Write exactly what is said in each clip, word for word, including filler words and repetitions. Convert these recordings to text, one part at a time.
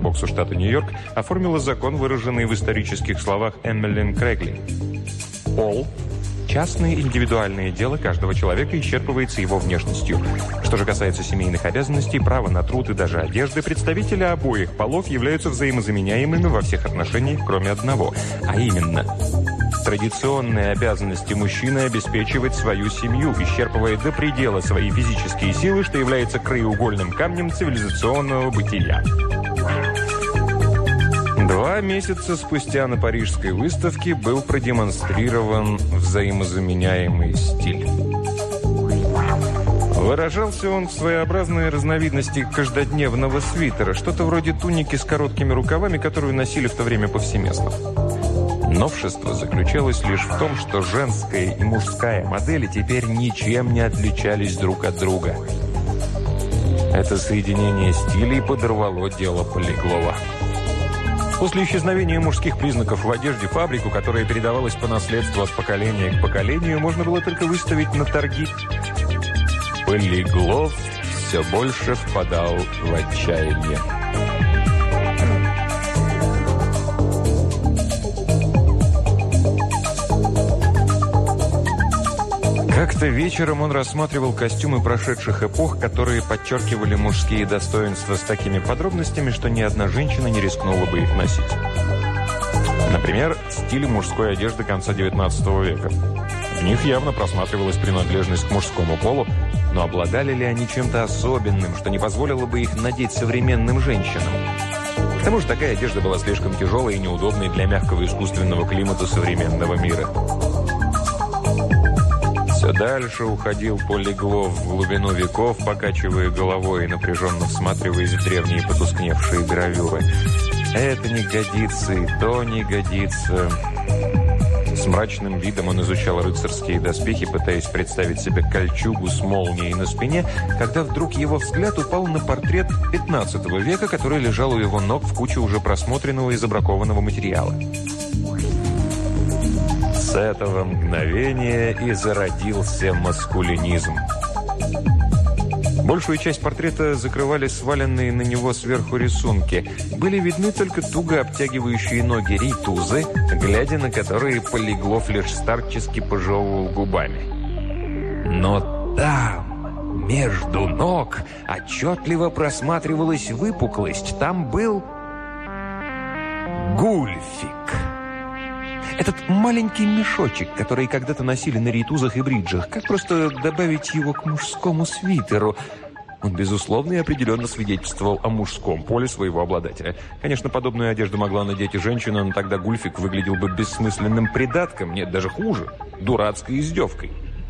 боксу штата Нью-Йорк, оформила закон, выраженный в исторических словах Эммелин Крэгли. Пол – частное индивидуальное дело каждого человека исчерпывается его внешностью. Что же касается семейных обязанностей, права на труд и даже одежды, представители обоих полов являются взаимозаменяемыми во всех отношениях, кроме одного, а именно – традиционные обязанности мужчины обеспечивать свою семью, исчерпывая до предела свои физические силы, что является краеугольным камнем цивилизационного бытия. Два месяца спустя на Парижской выставке был продемонстрирован взаимозаменяемый стиль. Выражался он в своеобразной разновидности каждодневного свитера, что-то вроде туники с короткими рукавами, которую носили в то время повсеместно. Новшество заключалось лишь в том, что женская и мужская модели теперь ничем не отличались друг от друга. Это соединение стилей подорвало дело Полиглова. После исчезновения мужских признаков в одежде фабрику, которая передавалась по наследству от поколения к поколению, можно было только выставить на торги. Полиглов все больше впадал в отчаяние. Как-то вечером он рассматривал костюмы прошедших эпох, которые подчеркивали мужские достоинства с такими подробностями, что ни одна женщина не рискнула бы их носить. Например, стиль мужской одежды конца девятнадцатого века. В них явно просматривалась принадлежность к мужскому полу, но обладали ли они чем-то особенным, что не позволило бы их надеть современным женщинам? К тому же такая одежда была слишком тяжелой и неудобной для мягкого искусственного климата современного мира. Все дальше уходил Полиглов в глубину веков, покачивая головой и напряженно всматриваясь в древние потускневшие гравюры. Это не годится, и то не годится. С мрачным видом он изучал рыцарские доспехи, пытаясь представить себе кольчугу с молнией на спине, когда вдруг его взгляд упал на портрет пятнадцатого века, который лежал у его ног в куче уже просмотренного и забракованного материала. С этого мгновения и зародился маскулинизм. Большую часть портрета закрывали сваленные на него сверху рисунки. Были видны только туго обтягивающие ноги рейтузы, глядя на которые Полиглов лишь старчески пожевывал губами. Но там, между ног, отчетливо просматривалась выпуклость. Там был гульфик. Этот маленький мешочек, который когда-то носили на рейтузах и бриджах, как просто добавить его к мужскому свитеру? Он, безусловно, и определенно свидетельствовал о мужском поле своего обладателя. Конечно, подобную одежду могла надеть и женщина, но тогда гульфик выглядел бы бессмысленным придатком, нет, даже хуже, дурацкой издевкой.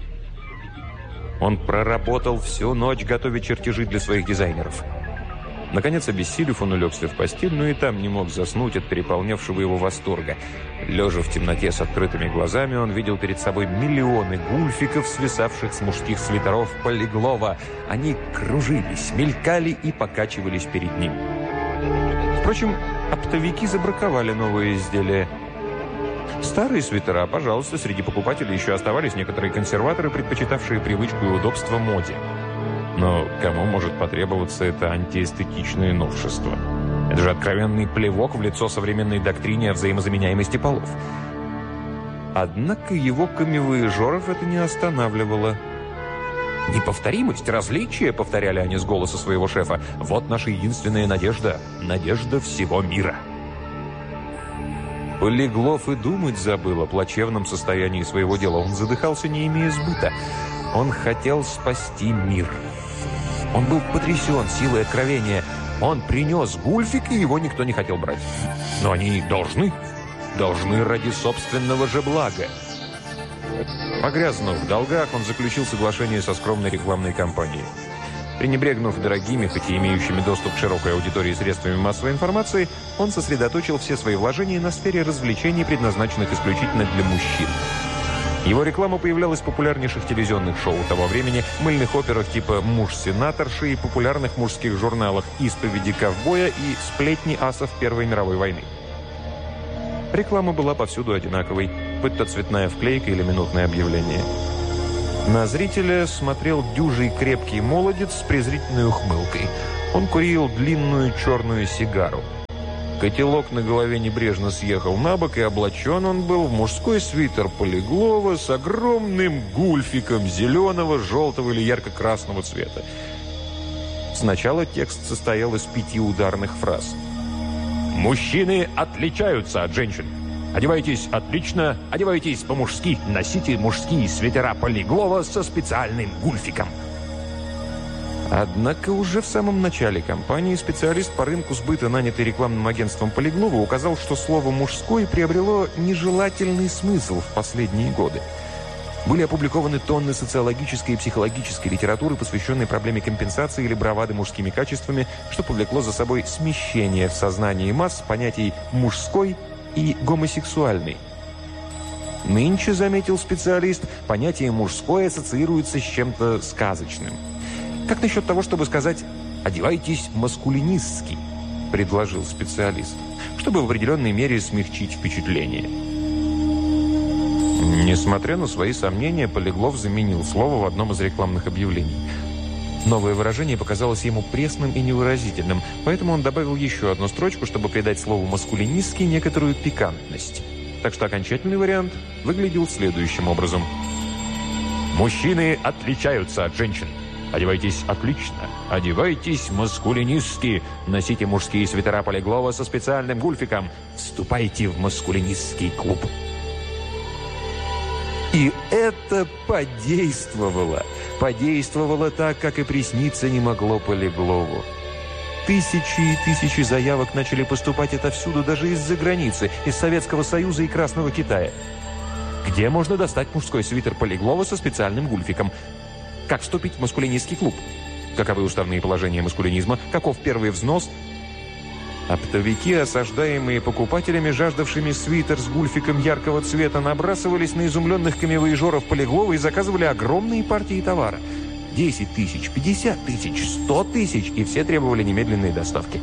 Он проработал всю ночь, готовя чертежи для своих дизайнеров. Наконец, обессилев, он улегся в постель, но и там не мог заснуть от переполнявшего его восторга. Лежа в темноте с открытыми глазами, он видел перед собой миллионы гульфиков, свисавших с мужских свитеров Полиглова. Они кружились, мелькали и покачивались перед ним. Впрочем, оптовики забраковали новые изделия. Старые свитера, пожалуйста, среди покупателей еще оставались некоторые консерваторы, предпочитавшие привычку и удобство моде. Но кому может потребоваться это антиэстетичное новшество? Это же откровенный плевок в лицо современной доктрине о взаимозаменяемости полов. Однако его коммивояжеров это не останавливало. «Неповторимость, различие», — повторяли они с голоса своего шефа. «Вот наша единственная надежда. Надежда всего мира». Полиглов и думать забыл о плачевном состоянии своего дела. Он задыхался, не имея сбыта. Он хотел спасти мир. Он был потрясен силой откровения. Он принес гульфик, и его никто не хотел брать. Но они должны, должны ради собственного же блага. Погрязнув в долгах, он заключил соглашение со скромной рекламной компанией. Пренебрегнув дорогими, хоть и имеющими доступ к широкой аудитории средствами массовой информации, он сосредоточил все свои вложения на сфере развлечений, предназначенных исключительно для мужчин. Его реклама появлялась в популярнейших телевизионных шоу того времени, мыльных операх типа «Муж-сенаторши» и популярных мужских журналах «Исповеди ковбоя» и «Сплетни асов Первой мировой войны». Реклама была повсюду одинаковой, будь то цветная вклейка или минутное объявление. На зрителя смотрел дюжий крепкий молодец с презрительной ухмылкой. Он курил длинную черную сигару. Котелок на голове небрежно съехал на бок, и облачен он был в мужской свитер Полиглова с огромным гульфиком зеленого, желтого или ярко-красного цвета. Сначала текст состоял из пяти ударных фраз. «Мужчины отличаются от женщин. Одевайтесь отлично, одевайтесь по-мужски, носите мужские свитера Полиглова со специальным гульфиком». Однако уже в самом начале кампании специалист по рынку сбыта, нанятый рекламным агентством Полиглова, указал, что слово «мужской» приобрело нежелательный смысл в последние годы. Были опубликованы тонны социологической и психологической литературы, посвященной проблеме компенсации или бравады мужскими качествами, что повлекло за собой смещение в сознании масс понятий «мужской» и «гомосексуальный». Нынче, заметил специалист, понятие «мужской» ассоциируется с чем-то сказочным. «Как насчет того, чтобы сказать «одевайтесь маскулинистски», — предложил специалист, чтобы в определенной мере смягчить впечатление. Несмотря на свои сомнения, Полиглов заменил слово в одном из рекламных объявлений. Новое выражение показалось ему пресным и невыразительным, поэтому он добавил еще одну строчку, чтобы придать слову «маскулинистский» некоторую пикантность. Так что окончательный вариант выглядел следующим образом. «Мужчины отличаются от женщин. Одевайтесь отлично, одевайтесь маскулинистски, носите мужские свитера Полиглова со специальным гульфиком, вступайте в маскулинистский клуб». И это подействовало. Подействовало так, как и присниться не могло Полиглову. Тысячи и тысячи заявок начали поступать отовсюду, даже из-за границы, из Советского Союза и Красного Китая. Где можно достать мужской свитер Полиглова со специальным гульфиком? Как вступить в маскулинистский клуб? Каковы уставные положения маскулинизма? Каков первый взнос? Оптовики, осаждаемые покупателями, жаждавшими свитер с гульфиком яркого цвета, набрасывались на изумленных камевояжеров Полиглова и заказывали огромные партии товара. десять тысяч, пятьдесят тысяч, сто тысяч, и все требовали немедленной доставки.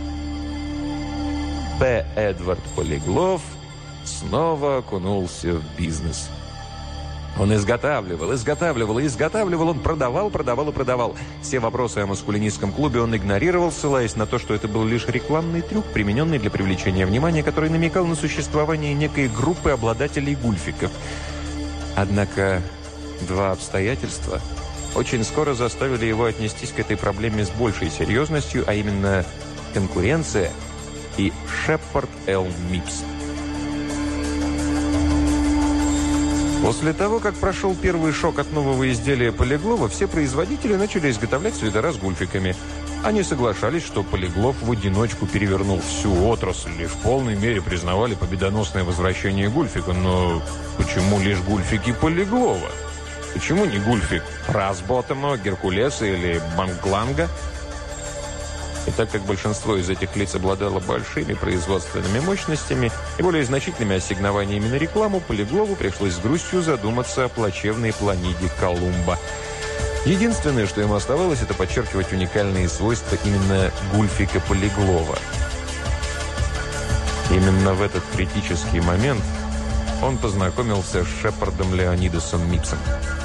П. Эдвард Полиглов снова окунулся в бизнес. Он изготавливал, изготавливал и изготавливал, он продавал, продавал и продавал. Все вопросы о маскулинистском клубе он игнорировал, ссылаясь на то, что это был лишь рекламный трюк, примененный для привлечения внимания, который намекал на существование некой группы обладателей гульфиков. Однако два обстоятельства очень скоро заставили его отнестись к этой проблеме с большей серьезностью, а именно конкуренция и Шепард Л. Мипс. После того, как прошел первый шок от нового изделия Полиглова, все производители начали изготовлять свитера с гульфиками. Они соглашались, что Полиглов в одиночку перевернул всю отрасль и в полной мере признавали победоносное возвращение гульфика. Но почему лишь гульфики Полиглова? Почему не гульфик Расботтема, Геркулеса или Бангланга? И так как большинство из этих лиц обладало большими производственными мощностями и более значительными ассигнованиями на рекламу, Полиглову пришлось с грустью задуматься о плачевной планиде Колумба. Единственное, что ему оставалось, это подчеркивать уникальные свойства именно гульфика Полиглова. Именно в этот критический момент он познакомился с Шепардом Леонидасом Мипсом.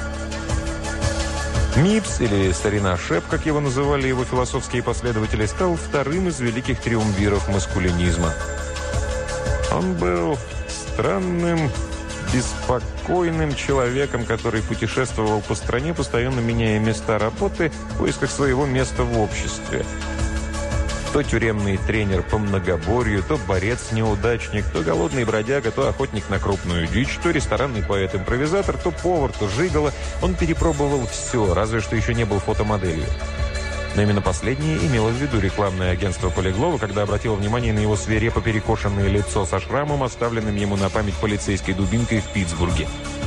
Мипс, или старина Шеп, как его называли его философские последователи, стал вторым из великих триумвиров маскулинизма. Он был странным, беспокойным человеком, который путешествовал по стране, постоянно меняя места работы в поисках своего места в обществе. То тюремный тренер по многоборью, то борец-неудачник, то голодный бродяга, то охотник на крупную дичь, то ресторанный поэт-импровизатор, то повар, то жиголо. Он перепробовал все, разве что еще не был фотомоделью. Но именно последнее имело в виду рекламное агентство Полиглова, когда обратило внимание на его свирепо перекошенное лицо со шрамом, оставленным ему на память полицейской дубинкой в Питтсбурге.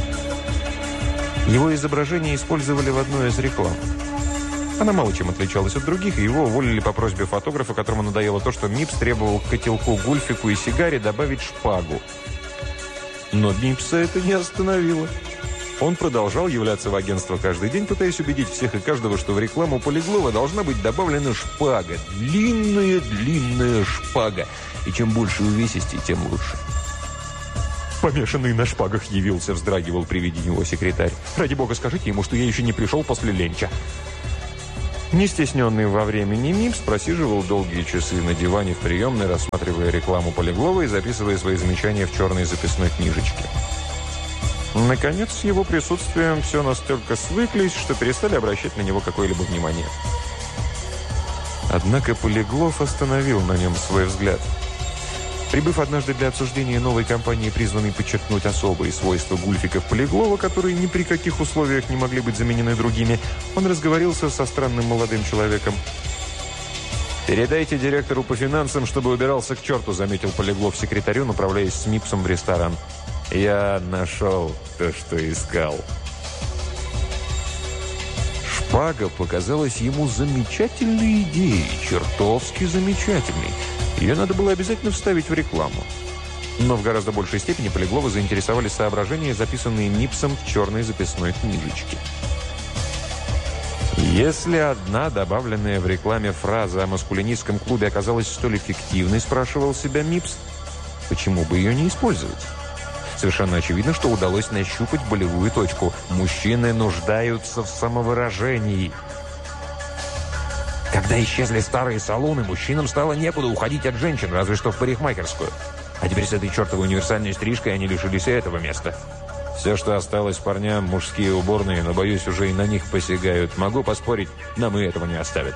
Его изображение использовали в одной из реклам. Она мало чем отличалась от других, и его уволили по просьбе фотографа, которому надоело то, что Мипс требовал к котелку, гульфику и сигаре добавить шпагу. Но Мипса это не остановило. Он продолжал являться в агентство каждый день, пытаясь убедить всех и каждого, что в рекламу Полиглова должна быть добавлена шпага. Длинная-длинная шпага. И чем больше увесистей, тем лучше. «Помешанный на шпагах явился», — вздрагивал при виде него секретарь. «Ради бога, скажите ему, что я еще не пришел после ленча». Не стесненный во времени Мипс просиживал долгие часы на диване в приемной, рассматривая рекламу Полиглова и записывая свои замечания в черной записной книжечке. Наконец, с его присутствием все настолько свыклись, что перестали обращать на него какое-либо внимание. Однако Полиглов остановил на нем свой взгляд. Прибыв однажды для обсуждения новой кампании, призванной подчеркнуть особые свойства гульфиков Полиглова, которые ни при каких условиях не могли быть заменены другими, он разговорился со странным молодым человеком. «Передайте директору по финансам, чтобы убирался к черту», — заметил Полиглов секретарю, направляясь с Мипсом в ресторан. «Я нашел то, что искал». Шпага показалась ему замечательной идеей, чертовски замечательной. Ее надо было обязательно вставить в рекламу. Но в гораздо большей степени Полиглова заинтересовали соображения, записанные Мипсом в черной записной книжечке. Если одна добавленная в рекламе фраза о маскулинистском клубе оказалась столь эффективной, спрашивал себя Мипс, почему бы ее не использовать? Совершенно очевидно, что удалось нащупать болевую точку. Мужчины нуждаются в самовыражении. Когда исчезли старые салоны, мужчинам стало некуда уходить от женщин, разве что в парикмахерскую. А теперь с этой чертовой универсальной стрижкой они лишились и этого места. Все, что осталось парням, мужские уборные, но, боюсь, уже и на них посягают. Могу поспорить, нам и этого не оставят.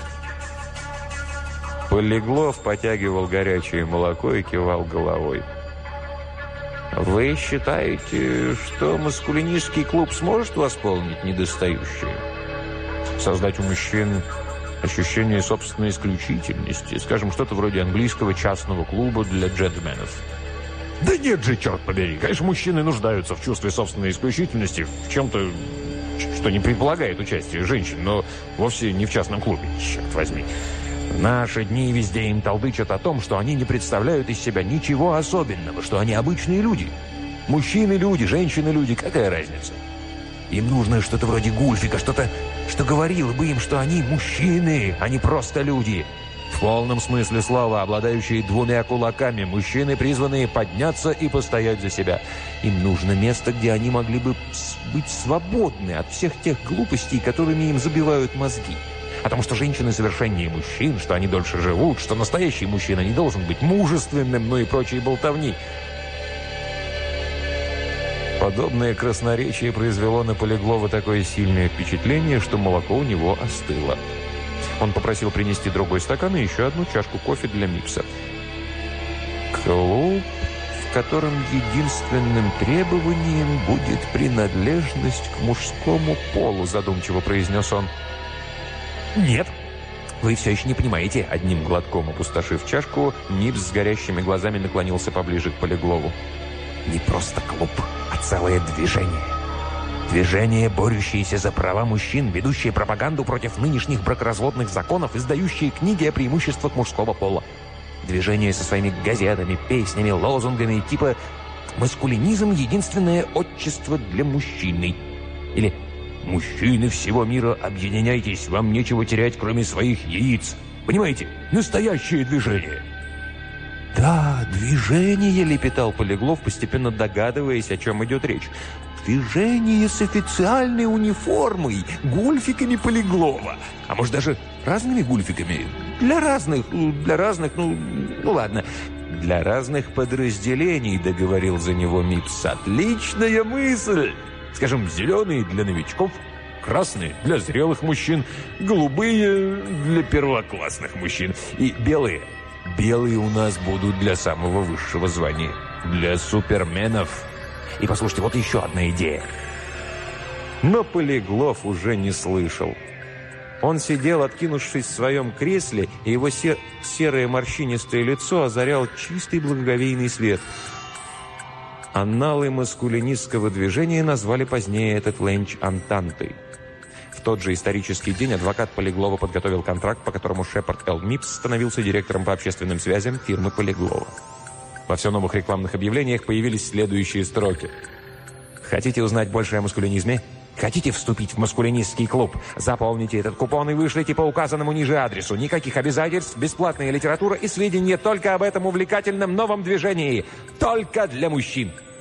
Полиглов потягивал горячее молоко и кивал головой. «Вы считаете, что маскулинистский клуб сможет восполнить недостающее? Создать у мужчин ощущение собственной исключительности, скажем, что-то вроде английского частного клуба для джентльменов?» «Да нет же, черт побери! Конечно, мужчины нуждаются в чувстве собственной исключительности, в чем-то, что не предполагает участие женщин, но вовсе не в частном клубе, черт возьми. В наши дни везде им толдычат о том, что они не представляют из себя ничего особенного, что они обычные люди. Мужчины-люди, женщины-люди, какая разница? Им нужно что-то вроде гульфика, что-то, что говорило бы им, что они мужчины, а не просто люди. В полном смысле слова, обладающие двумя кулаками, мужчины, призванные подняться и постоять за себя. Им нужно место, где они могли бы быть свободны от всех тех глупостей, которыми им забивают мозги. О том, что женщины совершеннее мужчин, что они дольше живут, что настоящий мужчина не должен быть мужественным, ну и прочие болтовни. Подобное красноречие произвело на Полиглова такое сильное впечатление, что молоко у него остыло. Он попросил принести другой стакан и еще одну чашку кофе для Мипса. «Клуб, в котором единственным требованием будет принадлежность к мужскому полу», задумчиво произнес он. «Нет, вы все еще не понимаете». Одним глотком опустошив чашку, Мипс с горящими глазами наклонился поближе к Полиглову. «Не просто клуб, а целое движение. Движение, борющееся за права мужчин, ведущее пропаганду против нынешних бракоразводных законов, издающее книги о преимуществах мужского пола. Движение со своими газетами, песнями, лозунгами типа «Маскулинизм – единственное отчество для мужчины» или «Мужчины всего мира, объединяйтесь, вам нечего терять, кроме своих яиц». Понимаете? Настоящее движение. «Да, движение», — лепетал Полиглов, постепенно догадываясь, о чем идет речь. «Движение с официальной униформой, гульфиками Полиглова. А может, даже разными гульфиками? Для разных, для разных, ну, ну ладно, для разных подразделений», — договорил за него Мипс. «Отличная мысль! Скажем, зеленые для новичков, красные для зрелых мужчин, голубые для первоклассных мужчин и белые. Белые у нас будут для самого высшего звания, для суперменов. И послушайте, вот еще одна идея». Но Полиглов уже не слышал. Он сидел, откинувшись в своем кресле, и его сер- серое морщинистое лицо озарял чистый благоговейный свет. Анналы маскулинистского движения назвали позднее этот ленч «Антантой». В тот же исторический день адвокат Полиглова подготовил контракт, по которому Шепард Л. Мипс становился директором по общественным связям фирмы Полиглова. Во все новых рекламных объявлениях появились следующие строки. «Хотите узнать больше о маскулинизме? Хотите вступить в маскулинистский клуб? Заполните этот купон и вышлите по указанному ниже адресу. Никаких обязательств, бесплатная литература и сведения только об этом увлекательном новом движении. Только для мужчин».